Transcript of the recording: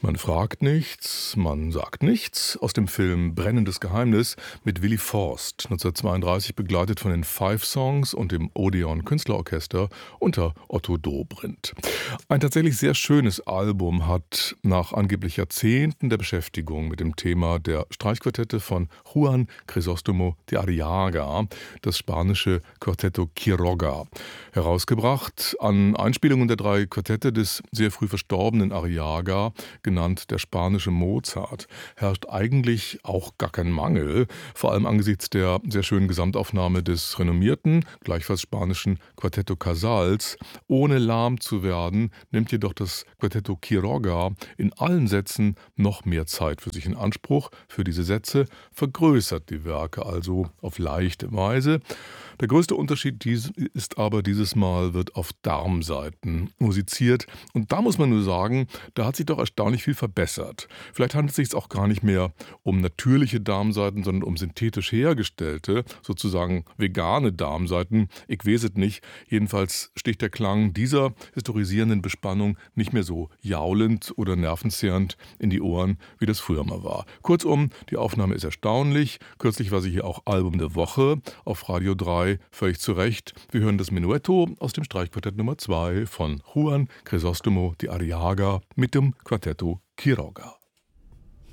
Man fragt nichts, man sagt nichts aus dem Film Brennendes Geheimnis mit Willi Forst, 1932 begleitet von den Five Songs und dem Odeon Künstlerorchester unter Otto Dobrindt. Ein tatsächlich sehr schönes Album hat nach angeblich Jahrzehnten der Beschäftigung mit dem Thema der Streichquartette von Juan Crisóstomo de Arriaga, das spanische Quartetto Quiroga, herausgebracht. An Einspielungen der drei Quartette des sehr früh verstorbenen Arriaga, genannt der spanische Mozart, herrscht eigentlich auch gar kein Mangel, vor allem angesichts der sehr schönen Gesamtaufnahme des renommierten, gleichfalls spanischen Quartetto Casals. Ohne lahm zu werden, nimmt jedoch das Quartetto Quiroga in allen Sätzen noch mehr Zeit für sich in Anspruch. Für diese Sätze vergrößert die Werke also auf leichte Weise. Der größte Unterschied ist aber, dieses Mal wird auf Darmsaiten musiziert. Und da muss man nur sagen, da hat sich doch erstaunlich viel verbessert. Vielleicht handelt es sich auch gar nicht mehr um natürliche Darmsaiten, sondern um synthetisch hergestellte, sozusagen vegane Darmsaiten. Ich weiß es nicht. Jedenfalls sticht der Klang dieser historisierenden Bespannung nicht mehr so jaulend oder nervenzehrend in die Ohren, wie das früher mal war. Kurzum, die Aufnahme ist erstaunlich. Kürzlich war sie hier auch Album der Woche auf Radio 3. Völlig zu Recht. Wir hören das Menuetto aus dem Streichquartett Nummer 2 von Juan Crisóstomo de Arriaga mit dem Quartetto Quiroga.